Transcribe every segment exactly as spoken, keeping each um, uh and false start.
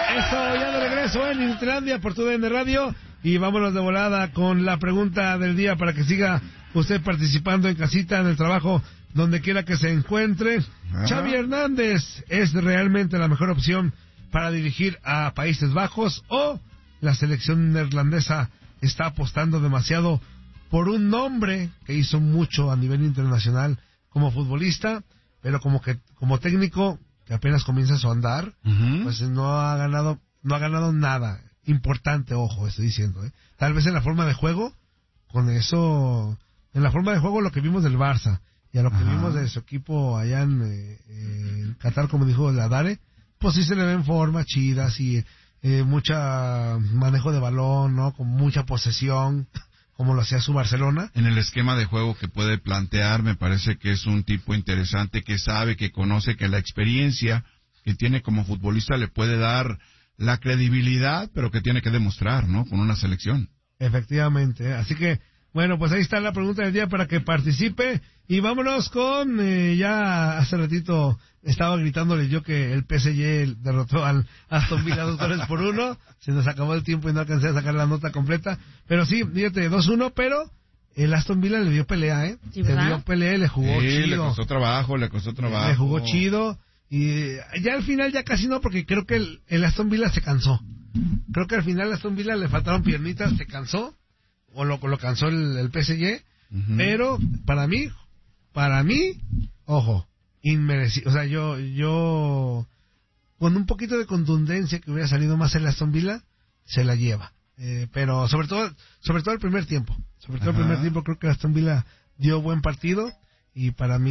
Eso, ya de regreso en Inutilandia por tu D N Radio. Y vámonos de volada con la pregunta del día para que siga usted participando en casita, en el trabajo, donde quiera que se encuentre. Ajá. ¿Xavi Hernández es realmente la mejor opción para dirigir a Países Bajos o la selección neerlandesa está apostando demasiado por un nombre que hizo mucho a nivel internacional como futbolista, pero como que como técnico que apenas comienza su andar, uh-huh. pues no ha ganado no ha ganado nada importante, ojo, estoy diciendo, ¿eh? Tal vez en la forma de juego, con eso, en la forma de juego lo que vimos del Barça y a lo que Ajá. vimos de su equipo allá en, eh, en Qatar, como dijo la Dare, pues sí se le ven formas chidas y eh, mucha manejo de balón, ¿no? Con mucha posesión, como lo hacía su Barcelona. En el esquema de juego que puede plantear, me parece que es un tipo interesante, que sabe, que conoce, que la experiencia que tiene como futbolista le puede dar la credibilidad, pero que tiene que demostrar, ¿no? Con una selección. Efectivamente. Así que, bueno, pues ahí está la pregunta del día para que participe. Y vámonos con, eh, ya hace ratito estaba gritándole yo que el P S G derrotó al Aston Villa dos goles por uno. Se nos acabó el tiempo y no alcancé a sacar la nota completa. Pero sí, fíjate, dos uno, pero el Aston Villa le dio pelea, ¿eh? ¿Sí, le dio pelea, le jugó sí, chido. le costó trabajo, le costó trabajo. Le jugó chido. Y ya al final ya casi no, porque creo que el, el Aston Villa se cansó. Creo que al final al Aston Villa le faltaron piernitas, se cansó, o lo, lo cansó el, el P S G, uh-huh. pero para mí, para mí, ojo, inmerecido. O sea, yo, yo, con un poquito de contundencia que hubiera salido más el Aston Villa, se la lleva. Eh, pero sobre todo, sobre todo el primer tiempo, sobre todo Ajá. el primer tiempo creo que el Aston Villa dio buen partido, y para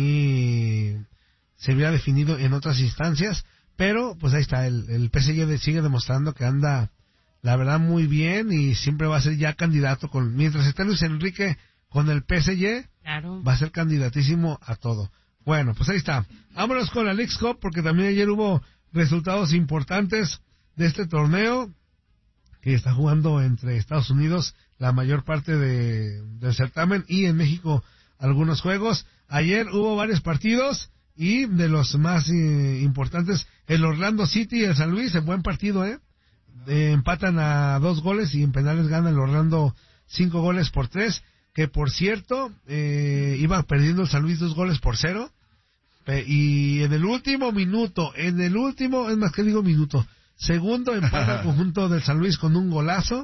mí se hubiera definido en otras instancias, pero pues ahí está, el, el P S G sigue demostrando que anda, la verdad, muy bien, y siempre va a ser ya candidato, con mientras esté Luis Enrique con el P S G, claro. va a ser candidatísimo a todo. Bueno, pues ahí está. Vámonos con la Leagues Cup, porque también ayer hubo resultados importantes de este torneo, que está jugando entre Estados Unidos la mayor parte de, del certamen, y en México algunos juegos. Ayer hubo varios partidos, y de los más eh, importantes, el Orlando City y el San Luis, en buen partido, ¿eh? eh empatan a dos goles, y en penales gana el Orlando cinco goles por tres, que por cierto, eh, iba perdiendo el San Luis dos goles por cero, pe- y en el último minuto, en el último, es más que digo minuto, segundo empata el conjunto del San Luis con un golazo,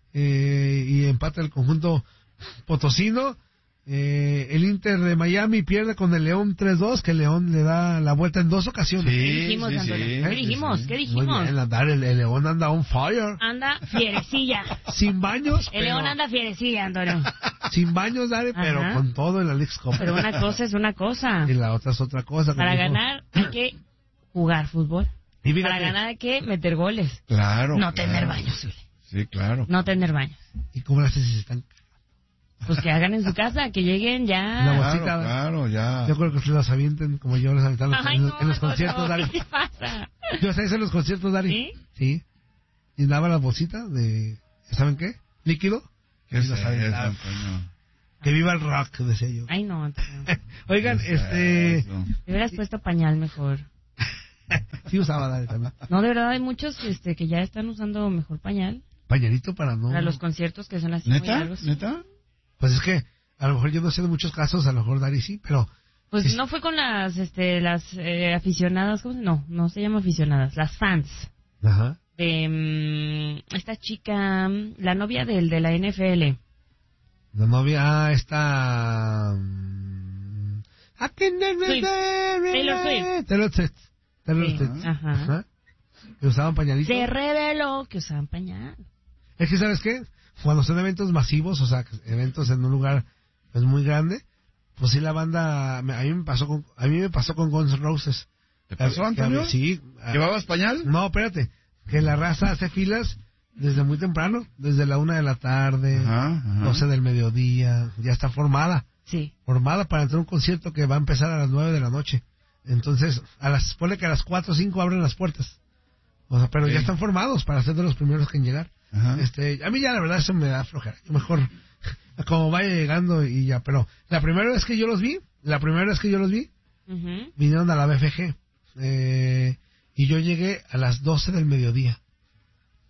eh, y empata el conjunto potosino. Eh, el Inter de Miami pierde con el León tres dos, que el León le da la vuelta en dos ocasiones. Sí, ¿Qué dijimos, sí, Antonio? Sí, ¿Qué dijimos? Sí. ¿Qué dijimos? Muy bien, andar, el, el León anda on fire. Anda fierecilla. Sin baños. El pero... León anda fierecilla, Antonio. Sin baños, Dale, Ajá. pero con todo en la Leagues Cup. Pero una cosa es una cosa. Y la otra es otra cosa. Para dijo. ganar hay que jugar fútbol. Y fíjate, para ganar hay que meter goles. Claro. No claro. tener baños, Uli. Sí, claro. No tener baños. ¿Y cómo las haces si se están? Pues que hagan en su casa, que lleguen ya. Una bolsita, claro, claro, ya. Yo creo que se las avienten como yo les aventaba en, Ay, en, no, en los no, conciertos, no, Dari. ¿Qué pasa? Yo sé en los conciertos, Dari. ¿Sí? Sí. Y daba las bolsitas de, ¿saben qué? Líquido. ¿Qué es eso, Que viva el rock, decía yo. Ay, no, Antonio. Oigan, este... Te hubieras puesto pañal mejor. Sí usaba, Dari, también. No, de verdad hay muchos este, que ya están usando mejor pañal. Pañalito para no... Para los conciertos que son así ¿Neta? muy largos. ¿Neta? Pues es que a lo mejor yo no sé de muchos casos, a lo mejor Dari sí, pero... Pues es... no fue con las este las eh, aficionadas, ¿cómo se No, no se llama aficionadas, las fans. Ajá. De um, esta chica, la novia del de la N F L. La novia, ah, esta... Um... Swift. Taylor Swift. Taylor Swift. Taylor Sí. Swift. Ajá. Ajá. Que usaban pañalitos. Se reveló que usaban pañal. Es que, ¿sabes qué? Cuando son eventos masivos, o sea, eventos en un lugar pues muy grande, pues sí la banda, a mí me pasó con, a mí me pasó con Guns N' Roses. ¿Te pasó, Antonio? Que, sí. ¿Llevabas pañal? No, espérate, que la raza hace filas desde muy temprano, desde la una de la tarde, ajá, ajá. doce del mediodía, ya está formada. Sí. Formada para entrar a un concierto que va a empezar a las nueve de la noche. Entonces, a las, ponle que a las cuatro o cinco abren las puertas. O sea, pero sí. ya están formados para ser de los primeros que en llegar. Ajá. Este, a mí ya la verdad eso me da flojera. Yo mejor como vaya llegando y ya, pero la primera vez que yo los vi, la primera vez que yo los vi, uh-huh. vinieron a la B F G, eh, y yo llegué a las doce del mediodía.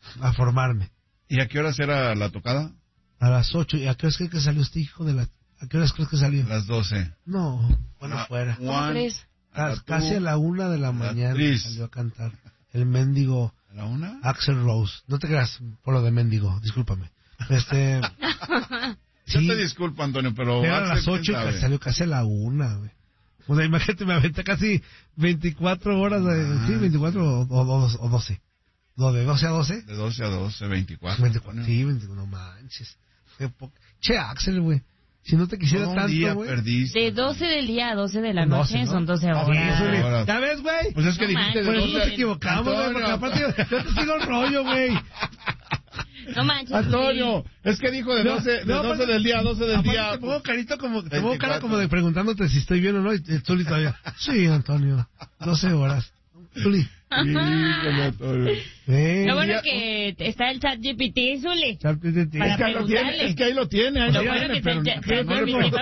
a formarme. ¿Y a qué horas era la tocada? A las ocho. ¿Y a qué horas crees que salió este hijo de la... ¿A qué horas crees que salió? A las doce. No, bueno, Ah, fuera. ¿Cómo crees? Cas- la Casi a la una de la, la mañana actriz. salió a cantar el mendigo ¿A la una? Axel Rose. No te creas por lo de mendigo, discúlpame. Este... Yo sí, te disculpo, Antonio, pero... era a Axel, las ¿quién ocho y sabe? ca- salió casi a la una, güey. O sea, imagínate, me aventé casi veinticuatro horas, de, Ah, sí, veinticuatro o, o, o, o doce. No, de doce a doce. De doce a doce, veinticuatro. veinticuatro, Antonio. sí, veinticuatro, no manches. Qué po- Che, Axel, güey. Si no te quisiera Todo un tanto, día güey. perdiste. De doce del día a doce de la Son noche doce, ¿no? son doce Ah, horas. bueno, Eso le- horas. ¿Ya ves, güey? Pues es que No dijiste de manches. Por eso doce... nos equivocamos, güey, porque Antonio. aparte yo te sigo el rollo, güey. No manches. Antonio, es que dijo de No, doce, de no, doce aparte- del día a doce del aparte día. Te pongo carito como, te pongo cara veinticuatro. como de preguntándote si estoy bien o no, y el Zuli todavía. Sí, Antonio, doce horas. Zuli. Híjole, Antonio. Eh, Lo bueno día- es que está el chat G P T, Zuli. Chal- te- te- Para Es que ahí lo tiene, preguntarle. es que ahí lo tiene, ahí Lo lo bueno tiene, que pero, está el pero chat no le G P T.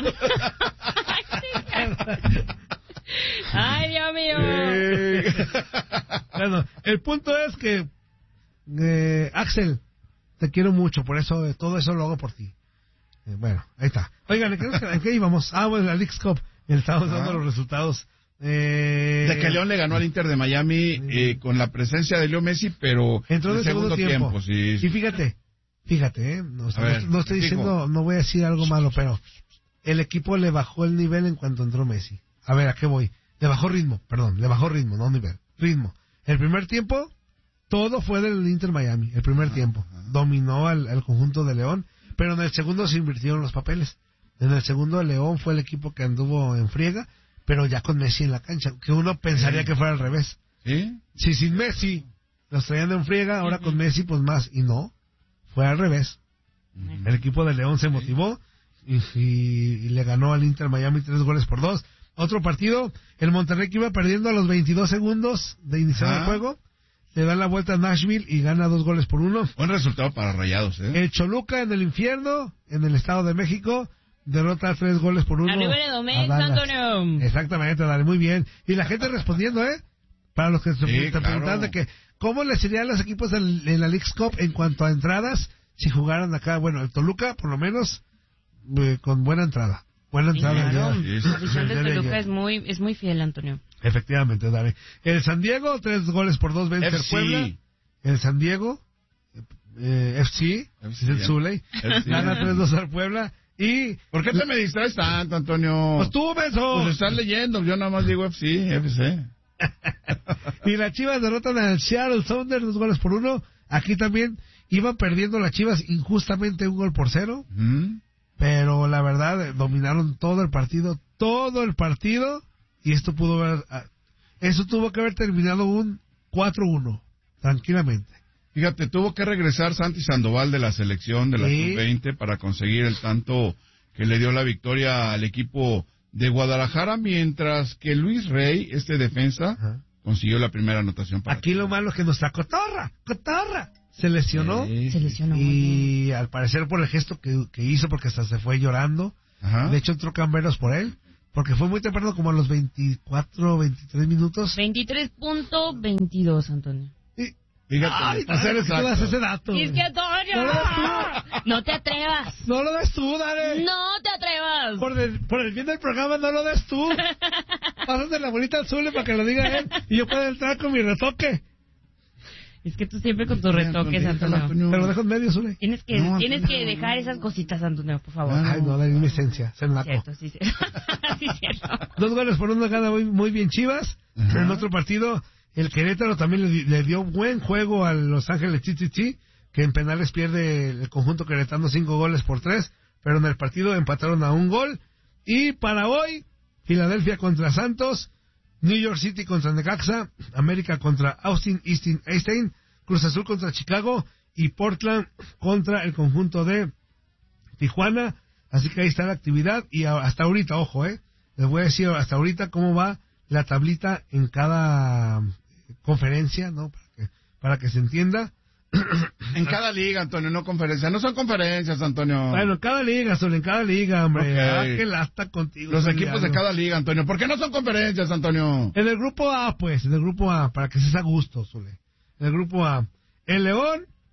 puedo- Ay, Dios mío. Eh, Bueno, el punto es que, eh, Axel, te quiero mucho, por eso, eh, todo eso lo hago por ti. Eh, bueno, ahí está. Oigan, ¿en qué, en qué íbamos? Ah, bueno, la Leagues Cup, estamos dando Ah. los resultados. Eh, De que León le ganó al Inter de Miami eh, con la presencia de Leo Messi, pero entró en el segundo, tiempo. sí, sí. Y fíjate, fíjate, ¿eh? No, o sea, A ver, no- no estoy te digo. diciendo, no voy a decir algo malo, pero el equipo le bajó el nivel en cuanto entró Messi. A ver, ¿a qué voy? Le bajó ritmo, perdón, le bajó ritmo, no nivel, ritmo. El primer tiempo, todo fue del Inter Miami, el primer tiempo. Dominó al, al conjunto de León, pero en el segundo se invirtieron los papeles. En el segundo, León fue el equipo que anduvo en friega, pero ya con Messi en la cancha, que uno pensaría Sí. que fuera al revés. ¿Sí? Si sin Messi los traían en friega, ahora con Messi pues más, y no, fue al revés. El equipo de León se motivó y, y- y le ganó al Inter Miami tres goles por dos. Otro partido, el Monterrey que iba perdiendo a los veintidós segundos de iniciar Ajá. el juego, le da la vuelta a Nashville y gana dos goles por uno. Buen resultado para Rayados, ¿eh? El Choluca en el infierno, en el Estado de México, derrota tres goles por uno. Arriba de a Domés, Dallas. Antonio. Exactamente, dale, muy bien. Y la gente respondiendo, ¿eh? Para los que se Sí, te claro. preguntan de que, ¿cómo les irían los equipos en, en la Leagues Cup en cuanto a entradas si jugaran acá? Bueno, el Toluca, por lo menos, eh, con buena entrada. Buena Sí, entrada. claro. ya. Sí, sí, La afición de Ya, ya, Toluca ya. es muy, es muy fiel, Antonio. Efectivamente, dale. El San Diego, tres goles por dos, vence F el C. Puebla. El San Diego, eh, F C, F es C, el ya. Zuley, F C. gana tres dos al Puebla. Y, ¿Por qué te me distraes tanto, Antonio? pues tú, beso. Pues estás leyendo, yo nada más digo F C, F C. Y las Chivas derrotan al Seattle Sounders dos goles por uno. Aquí también iban perdiendo las Chivas injustamente un gol por cero. ¿Mm? Pero la verdad, eh, dominaron todo el partido, todo el partido. Y esto pudo haber, ah, eso tuvo que haber terminado un cuatro uno, tranquilamente. Fíjate, tuvo que regresar Santi Sandoval de la selección de la Sí. sub veinte para conseguir el tanto que le dio la victoria al equipo de Guadalajara, mientras que Luis Rey, este defensa, Ajá. consiguió la primera anotación para Aquí lo malo es que nuestra cotorra, cotorra, se lesionó. Sí. Se lesionó. Y al parecer por el gesto que, que hizo, porque hasta se fue llorando. Ajá. De hecho, entró Camberos por él, porque fue muy temprano, como a los veinticuatro, veintitrés minutos. veintitrés punto veintidós, Antonio. Y, Fíjate, ay, para ser dale, que tú das exacto. ese dato. Y es que, Antonio, No lo des no te atrevas. tú. No lo des tú, dale. No te atrevas. Por el, por el bien del programa, no lo des tú. Pásate la bolita al Zule para que lo diga él y yo pueda entrar con mi retoque. Es que tú siempre con tus retoques, Antonio. Te lo dejo en medio, Zule. Tienes que, No, tienes Antonio, que no. dejar esas cositas, Antonio, por favor. Ah, Ay, no, la inocencia, se naco. Cierto, sí, sí. Sí, cierto. Dos goles por uno gana muy, muy bien Chivas. Ajá. En otro partido, el Querétaro también le, di- le dio buen juego a Los Ángeles Chichichi, que en penales pierde el conjunto queretano cinco goles por tres, pero en el partido empataron a un gol. Y para hoy, Filadelfia contra Santos, New York City contra Necaxa, América contra Austin Easton Einstein, Cruz Azul contra Chicago y Portland contra el conjunto de Tijuana. Así que ahí está la actividad y a- hasta ahorita, ojo, eh, les voy a decir hasta ahorita cómo va la tablita en cada eh, conferencia, ¿no? Para que, para que se entienda. En cada liga, Antonio, no conferencias. No son conferencias, Antonio. Bueno, en cada liga, solo en cada liga, hombre. Ok. Ah, qué lasta contigo. Los Soliano. equipos de cada liga, Antonio. ¿Por qué no son conferencias, Antonio? En el grupo A, pues, en el grupo A, para que seas a gusto, Zule. En el grupo A, el León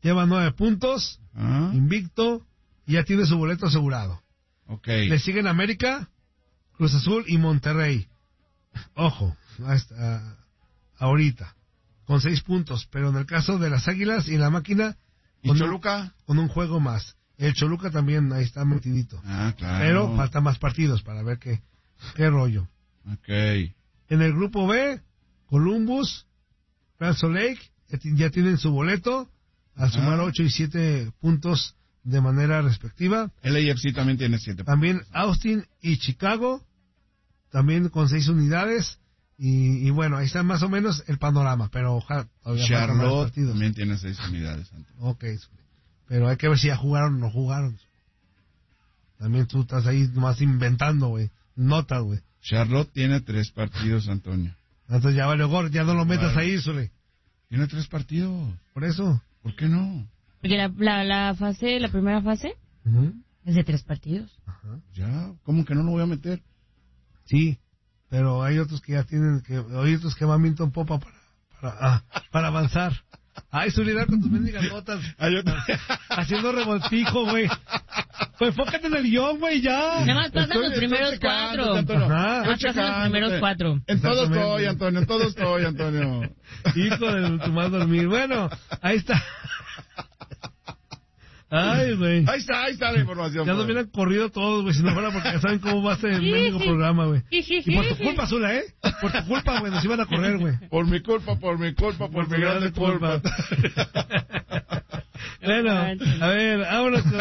lleva nueve puntos, Ah, invicto, y ya tiene su boleto asegurado. ok. Le siguen América, Cruz Azul y Monterrey. Ojo, hasta ahorita, con seis puntos, pero en el caso de las Águilas y la Máquina, ¿Y con Choluca? Un, con un juego más. El Choluca también ahí está metidito. Ah, claro. Pero faltan más partidos para ver qué, qué rollo. Ok. En el grupo B, Columbus, Real Salt Lake, ya ti- ya tienen su boleto, al sumar Ah. ocho y siete puntos de manera respectiva. El A F C también tiene siete También puntos. Austin y Chicago, también con seis unidades. Y, y bueno, ahí está más o menos el panorama, pero ojalá todavía faltan más Charlotte partidos. también tiene seis unidades. Antonio. Ok, pero hay que ver si ya jugaron o no jugaron. También tú estás ahí nomás inventando, güey. Notas, güey. Charlotte tiene tres partidos, Antonio. Entonces ya vale gorro, ya no lo metas Vale. ahí, Sule. Tiene tres partidos. Por eso. ¿Por qué no? Porque la, la, la fase, la primera fase Ujú. es de tres partidos. Ajá. Ya, ¿cómo que no lo voy a meter? Sí, pero hay otros que ya tienen, que hay otros que van viento en popa para, para, ah, para avanzar. Ay, Soledad, con tus mendigas notas. Hay otro- Haciendo revoltijo, güey. Pues enfócate en el guión, güey, ya. Nada más pasan Estoy- los estoy primeros checándote, cuatro. Antonio. Ajá. Nada más Estoy pasan los primeros checándote. cuatro. En todo Exactamente. estoy, Antonio, en todo estoy, Antonio. Hijo de tu mal dormir. Bueno, ahí está. Ay, güey. Ahí está, ahí está la información. Ya nos pues. hubieran corrido todos, güey, si no fuera porque ya saben cómo va a ser el mendigo programa, güey. Y por tu culpa, Zula, ¿eh? Por tu culpa, güey, nos iban a correr, güey. Por mi culpa, por mi culpa, por, mi grande culpa. Bueno, a ver, vámonos con...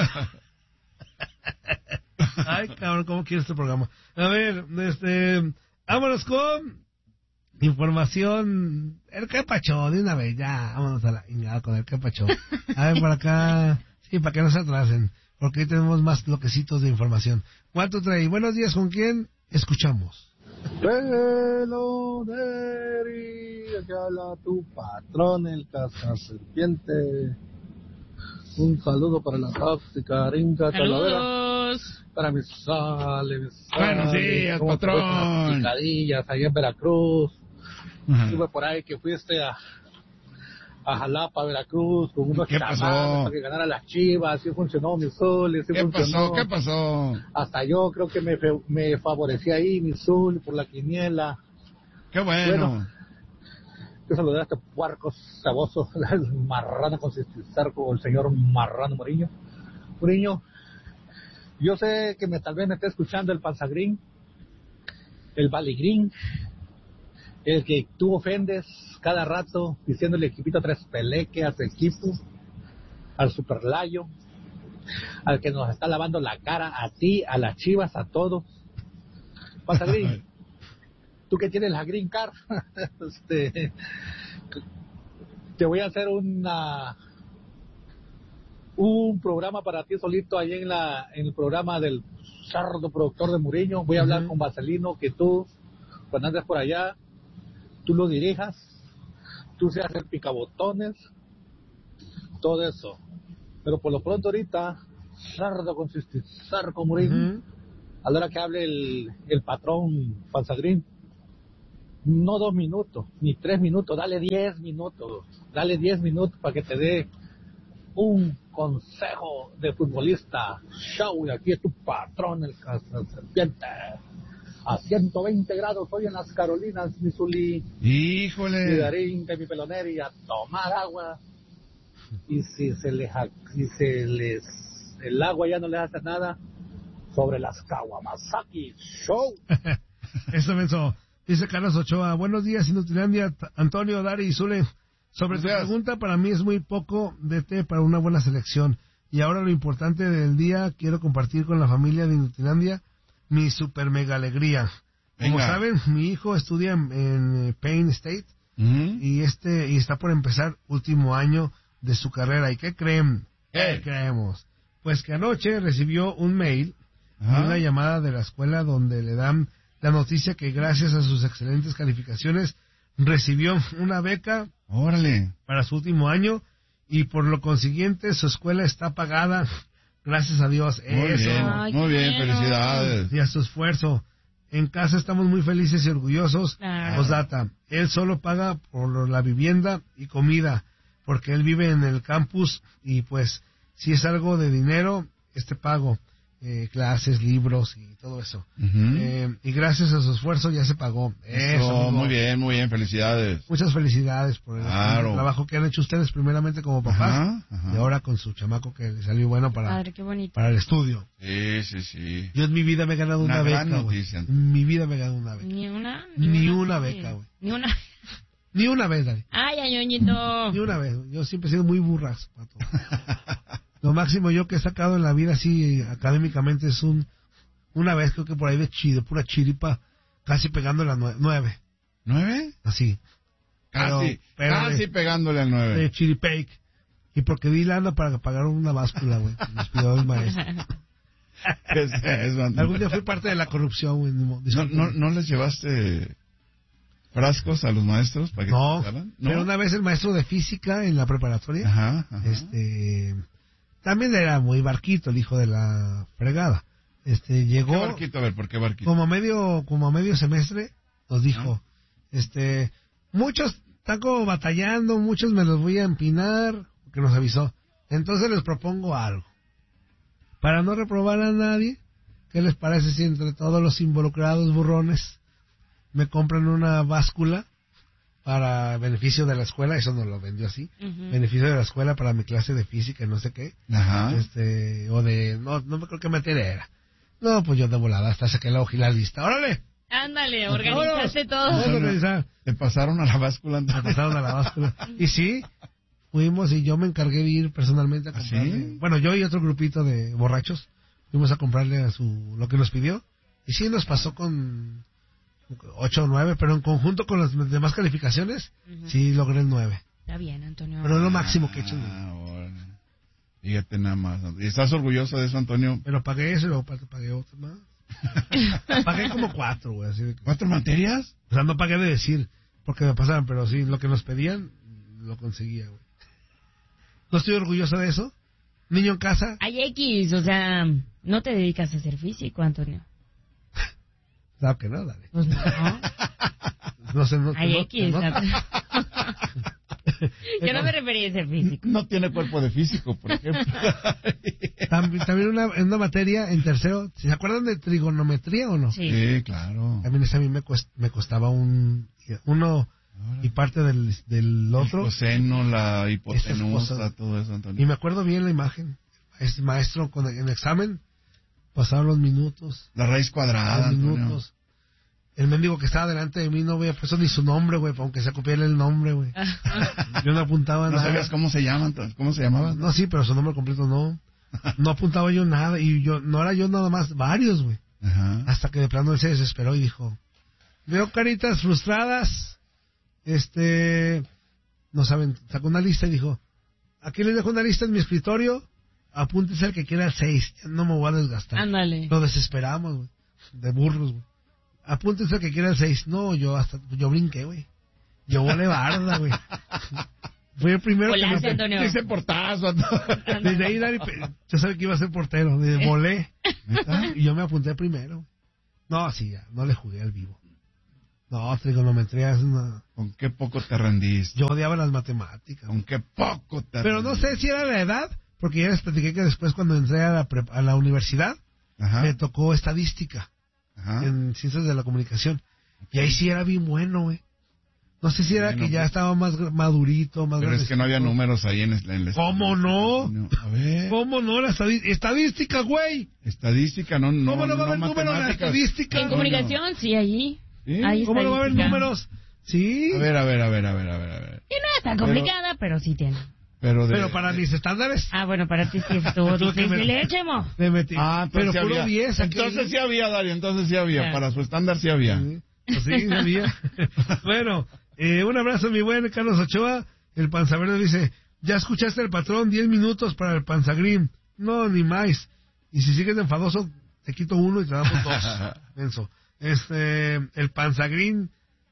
Ay, cabrón, ¿cómo quieres este programa? A ver, este... Vámonos con... Información... El Quepacho, de una vez, ya. Vámonos a la ingada con el Quepacho. A ver, por acá... Sí, para que no se atrasen. Porque ahí tenemos más bloquecitos de información. ¿Cuánto trae? Buenos días, ¿con quién? Escuchamos. Hello, Derry, aquí habla tu patrón, el cazaserpiente. Un saludo para la tóxica ringa talavera, Saludos. para mi sale, mi sale. Buenos días, ¿Cómo te patrón. fue con las picadillas allá en Veracruz? Ajá. Estuve por ahí que fuiste a, a Jalapa, Veracruz, con unos ¿Qué chamacos pasó? para que ganara las Chivas. Sí funcionó mi sol, sí ¿Qué funcionó. pasó? ¿Qué pasó? Hasta yo creo que me, fe- me favorecía ahí mi sol por la quiniela. Qué bueno. Bueno. Quiero saludar a este puerco saboso, el marrano con cisticerco, el señor Marrano Moriño. Moriño, yo sé que me, tal vez me esté escuchando el Panzagrín, el Baligrín, el que tú ofendes cada rato diciéndole equipito tres peleque a tu equipo, al Superlayo, al que nos está lavando la cara, a ti, a las Chivas, a todos. Panzagrín, tú que tienes la Green Card, este, te voy a hacer una un programa para ti solito ahí en la en el programa del sardo productor de Muriño. Voy a hablar Ujú. con Vaselino, que tú, cuando andes por allá, tú lo dirijas, tú seas el picabotones, todo eso. Pero por lo pronto ahorita, sardo con sarco Muriño, Ujú. a la hora que hable el, el patrón Panzagrín, no dos minutos, ni tres minutos, dale diez minutos, dale diez minutos para que te dé un consejo de futbolista. Show, y aquí es tu patrón, el cazaserpiente. A ciento veinte grados hoy en las Carolinas, Missouri. Mi Híjole. Darín, de mi pelonera, y a tomar agua. Y si se les, ha- si se les, el agua ya no les hace nada, sobre las Kawamasaki. Show. Eso menso. Dice Carlos Ochoa, buenos días, Inutilandia, T- Antonio, Dari y Zule. Sobre Buenos tu días. pregunta, para mí es muy poco de té para una buena selección. Y ahora lo importante del día, quiero compartir con la familia de Inutilandia mi super mega alegría. Como Venga. saben, mi hijo estudia en, en, eh, Penn State Ujú. y este y está por empezar último año de su carrera. ¿Y qué creen? ¿Qué? ¿Qué creemos? Pues que anoche recibió un mail y Ajá. una llamada de la escuela donde le dan la noticia que gracias a sus excelentes calificaciones recibió una beca Órale. para su último año y por lo consiguiente su escuela está pagada, gracias a Dios. Muy Eso. bien. Ay, Muy qué bien, bueno. felicidades. Y a su esfuerzo. En casa estamos muy felices y orgullosos. Claro. Postdata, él solo paga por lo- la vivienda y comida. porque él vive en el campus y pues si es algo de dinero, este pago, eh, clases, libros y todo eso. Uh-huh. Eh, y gracias a su esfuerzo ya se pagó. Eso, Eso muy bien, muy bien, felicidades. Muchas felicidades por el, Claro. el trabajo que han hecho ustedes primeramente como papás Ajá, ajá. y ahora con su chamaco que le salió bueno para, Padre, qué bonito. para el estudio. Sí, sí, sí. Yo en mi vida me he ganado Una una, gran beca, güey. noticia. En mi vida me he ganado una beca. Ni una. Ni una sí. beca, güey. Ni una. Ni una vez, Dani. Ay, ay, ñoñito. Ni una vez. Yo siempre he sido muy burras, pato. Lo máximo yo que he sacado en la vida así académicamente es un una vez, creo que por ahí de, chi, de pura chiripa, casi pegando la nue- nueve. ¿Nueve? Así. Casi, Pero- pero casi de- pegándole al nueve. De chiripake. Y porque di lana para pagar una báscula, güey. que Nos pidió el maestro. ¿Qué es eso, Antonio? Algún día fui parte de la corrupción, güey. ni mo- ¿No, disculpen. no, ¿No les llevaste frascos a los maestros para que No, te pagaran? pero una vez el maestro de física en la preparatoria, Ajá, ajá. este, también era muy barquito, el hijo de la fregada. Este, ¿Qué llegó barquito? A ver, ¿por qué barquito? como a medio, como a medio semestre, nos dijo, este, muchos están como batallando, muchos me los voy a empinar, que nos avisó. Entonces les propongo algo. Para no reprobar a nadie, ¿qué les parece si entre todos los involucrados burrones me compran una báscula para beneficio de la escuela? Eso nos lo vendió así. Ujú. Beneficio de la escuela para mi clase de física y no sé qué. Ajá. Este, o de, no, no me acuerdo qué materia era. No, pues yo de volada hasta saqué la hoja y la lista. ¡Órale! Ándale, organizaste Vamos a todo. organizar. ¿Te pasaron a la báscula, Me Antonio? pasaron a la báscula. Y sí, fuimos y yo me encargué de ir personalmente a ¿Ah, comprarle. sí? Bueno, yo y otro grupito de borrachos fuimos a comprarle a su lo que nos pidió. Y sí, nos pasó con ocho o nueve, pero en conjunto con las demás calificaciones, Ujú. sí logré el nueve. Está bien, Antonio. Pero es lo máximo que he hecho. Ah, órale. Fíjate nada más. ¿Y estás orgulloso de eso, Antonio? Pero pagué eso y luego pa- pagué otro más. Pagué como cuatro, güey. Así de que- ¿Cuatro materias? o sea, no pagué de decir porque me pasaban, pero sí, lo que nos pedían, lo conseguía, güey. No estoy orgulloso de eso. Niño en casa, Hay X, o sea, no te dedicas a ser físico, Antonio. claro que no, dale. Pues no. No sé, no, Hay no- X. no- Yo no me refería a ser físico. No tiene cuerpo de físico, por ejemplo. También, también una, en una materia en tercero, ¿se acuerdan de trigonometría o no? Sí. Sí, claro. También esa a mí me, cuest- me costaba un uno y parte del, del El otro. coseno, la hipotenusa, cosas. todo eso, Y Antonio. me acuerdo bien la imagen. Es maestro con en el examen, pasaron los minutos, La raíz cuadrada, los Antonio. minutos. El mendigo que estaba delante de mí no había puesto ni su nombre, güey, aunque se copiara el nombre, güey. Yo no apuntaba ¿No nada. sabías cómo se llama, Antonio? ¿Cómo se llamaba? No, sí, pero su nombre completo no. No apuntaba yo nada. Y yo no era yo nada más, varios, güey. Ajá. Hasta que de plano él se desesperó y dijo, veo caritas frustradas. Este, no saben, sacó una lista y dijo, aquí les dejo una lista en mi escritorio, apúntese al que quiera el seis, ya no me voy a desgastar. Ándale. Lo desesperamos, güey, de burros, güey. Apúntese al que quiera el seis. No, yo hasta, yo brinqué, güey. Yo volé barda, güey. Fui el primero que Volaste, me... Antonio. Dice portazo, Antonio. Desde ahí, Dani, pe- yo sabía que iba a ser portero. Desde volé. ¿Neta? Y yo me apunté primero. No, sí, ya, no le jugué al vivo. No, trigonometría es una... ¿Con qué poco te rendiste? Yo odiaba las matemáticas. ¿Con qué poco te Pero no rendiste? sé si era la edad, porque ya les platiqué que después cuando entré a la, prep- a la universidad, Ajá. me tocó estadística Ajá. en ciencias de la comunicación. Y ahí sí era bien bueno, güey. No sé si era Bueno, que ya pues. estaba más gr- madurito, más Pero es que no había grandecito. números ahí en, el- en la ¿Cómo no? A ver. ¿Cómo no? La estadi- estadística, güey. Estadística, no, no. ¿Cómo no va a haber números en la matemáticas. estadística? En comunicación, sí, allí. ¿Sí? Ahí ¿Cómo no va a haber estadística. números? Sí. A ver, a ver, a ver, a ver, a ver, a ver. Y no es tan complicada, pero sí tiene. Pero, de, Pero para de- mis estándares, Ah, bueno, para ti sí estuvo Tú que difícil, me- ¿eh, Chemo? me metí. Ah, pero entonces sí puro había. diez. aquí. Entonces sí había, Dario, entonces sí había. Ya. Para su estándar sí había. Sí, pues sí, sabía. Bueno, eh, un abrazo, mi buen Carlos Ochoa. El Panzaverde dice, ya escuchaste el patrón, diez minutos para el Panzagrim. No, ni más. Y si sigues enfadoso, te quito uno y te damos dos. Menso. Este, el Panzagrim,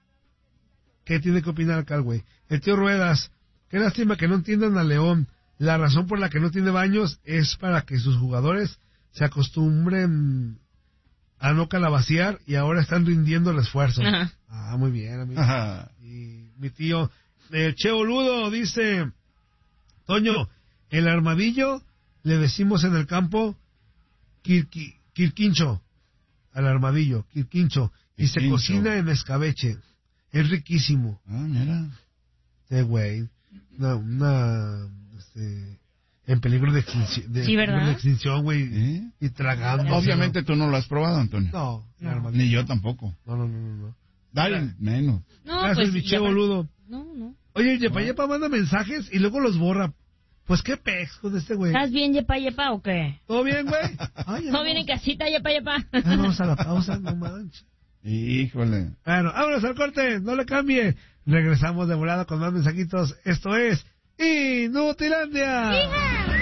¿qué tiene que opinar acá, güey? El tío Ruedas, qué lástima que no entiendan a León. La razón por la que no tiene baños es para que sus jugadores se acostumbren a no calabacear y ahora están rindiendo el esfuerzo. Ajá. Ah, muy bien, amigo. Ajá. Y mi tío, el Che Boludo dice, Toño, el armadillo le decimos en el campo quirqui, quirquincho, al armadillo, quirquincho, y Quirquincho. se cocina en escabeche. Es riquísimo. Ah, mira. Sí, güey. Una, una, este, en peligro de extinción, de, Sí, ¿verdad? de extinción, güey. ¿Eh? Y tragando. Obviamente tú no lo has probado, Antonio. No, el No. armadillo. Ni yo tampoco. No, no, no, no. no. Dale, menos. No, Gracias, pues... mi ya che va- boludo. No, no. Oye, Yepa Yepa manda mensajes y luego los borra. Pues qué pex con este güey. ¿Estás bien, yepa, yepa, o qué? ¿Todo bien, güey? Ay, ya ¿Todo bien en vamos- casita, yepa, yepa? ya vamos a la pausa, no manches. Híjole. Bueno, vámonos al corte, no le cambie. Regresamos de volada con más mensajitos. Esto es Inutilandia.